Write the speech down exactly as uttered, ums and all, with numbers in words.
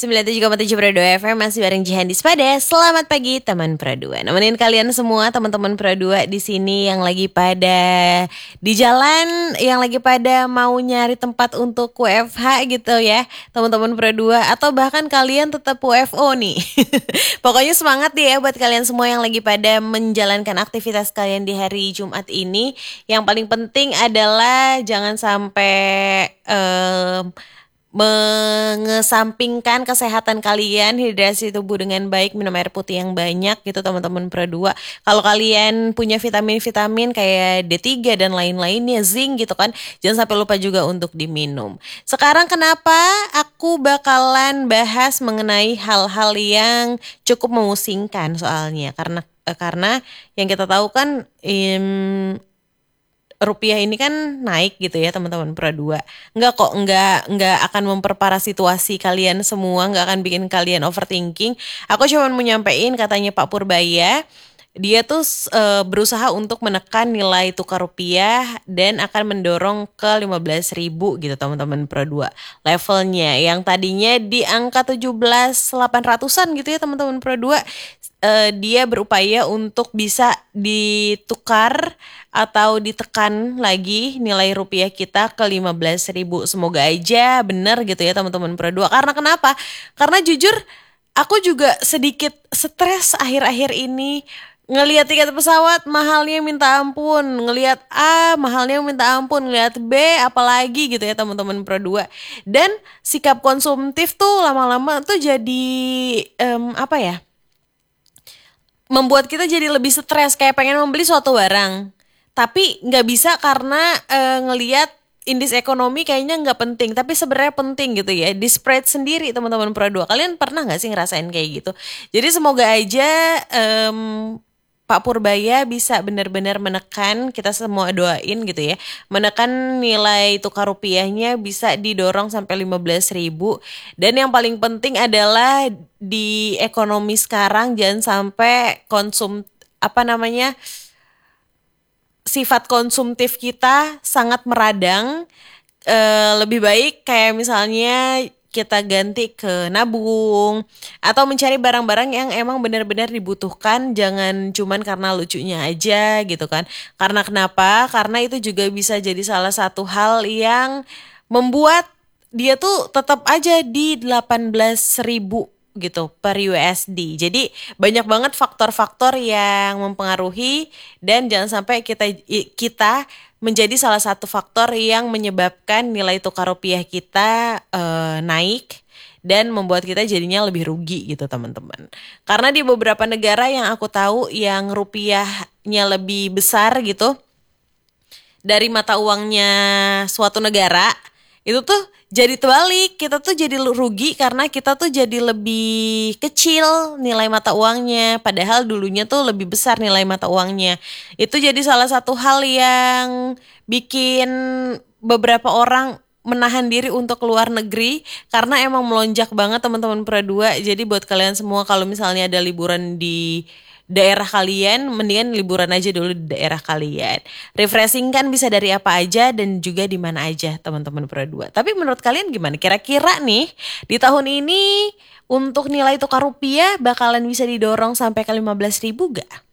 sembilan puluh tujuh koma tujuh Pro dua F M masih bareng Jihan di Spada. Selamat pagi teman Pro dua. Nemenin kalian semua teman-teman Pro dua di sini yang lagi pada di jalan, yang lagi pada mau nyari tempat untuk W F H gitu ya, teman-teman Pro dua, atau bahkan kalian tetap W F O nih. Pokoknya semangat ya buat kalian semua yang lagi pada menjalankan aktivitas kalian di hari Jumat ini. Yang paling penting adalah jangan sampai um, mengesampingkan kesehatan kalian, hidrasi tubuh dengan baik, minum air putih yang banyak gitu teman-teman Pro dua. Kalau kalian punya vitamin-vitamin kayak D tiga dan lain-lainnya, zinc gitu kan, jangan sampai lupa juga untuk diminum. Sekarang kenapa aku bakalan bahas mengenai hal-hal yang cukup memusingkan soalnya, karena eh, karena yang kita tahu kan im, rupiah ini kan naik gitu ya teman-teman Pro dua. Enggak kok, enggak enggak akan memperparah situasi kalian semua, enggak akan bikin kalian overthinking. Aku cuma mau nyampein katanya Pak Purbaya, dia tuh e, berusaha untuk menekan nilai tukar rupiah dan akan mendorong ke lima belas ribu gitu teman-teman Pro dua. Levelnya yang tadinya di angka tujuh belas delapan ratusan gitu ya teman-teman Pro dua. Uh, dia berupaya untuk bisa ditukar atau ditekan lagi nilai rupiah kita ke lima belas ribu. Semoga aja bener gitu ya teman-teman Pro dua. Karena kenapa? Karena jujur aku juga sedikit stres akhir-akhir ini. Ngelihat tiket pesawat mahalnya minta ampun, ngelihat A mahalnya minta ampun, ngelihat B apalagi gitu ya teman-teman Pro dua. Dan sikap konsumtif tuh lama-lama tuh jadi um, apa ya? Membuat kita jadi lebih stres, kayak pengen membeli suatu barang tapi nggak bisa karena e, ngelihat indeks ekonomi kayaknya nggak penting, tapi sebenarnya penting gitu ya. Di spread sendiri teman-teman Pro dua, kalian pernah nggak sih ngerasain kayak gitu? Jadi semoga aja um, Pak Purbaya bisa benar-benar menekan, kita semua doain gitu ya, menekan nilai tukar rupiahnya bisa didorong sampai lima belas ribu. Dan yang paling penting adalah di ekonomi sekarang jangan sampai konsum apa namanya sifat konsumtif kita sangat meradang. E, lebih baik kayak misalnya kita ganti ke nabung atau mencari barang-barang yang emang benar-benar dibutuhkan, jangan cuman karena lucunya aja gitu kan. Karena kenapa? Karena itu juga bisa jadi salah satu hal yang membuat dia tuh tetap aja di delapan belas ribu gitu per U S D. Jadi banyak banget faktor-faktor yang mempengaruhi, dan jangan sampai kita kita menjadi salah satu faktor yang menyebabkan nilai tukar rupiah kita uh, naik dan membuat kita jadinya lebih rugi gitu teman-teman. Karena di beberapa negara yang aku tahu yang rupiahnya lebih besar gitu dari mata uangnya suatu negara, itu tuh jadi terbalik, kita tuh jadi rugi karena kita tuh jadi lebih kecil nilai mata uangnya, padahal dulunya tuh lebih besar nilai mata uangnya. Itu jadi salah satu hal yang bikin beberapa orang menahan diri untuk keluar negeri karena emang melonjak banget teman-teman Pro dua. Jadi buat kalian semua kalau misalnya ada liburan di daerah kalian, mendingan liburan aja dulu di daerah kalian. Refreshing kan bisa dari apa aja dan juga di mana aja teman-teman Pro dua. Tapi menurut kalian gimana? Kira-kira nih di tahun ini untuk nilai tukar rupiah bakalan bisa didorong sampai ke lima belas ribu gak?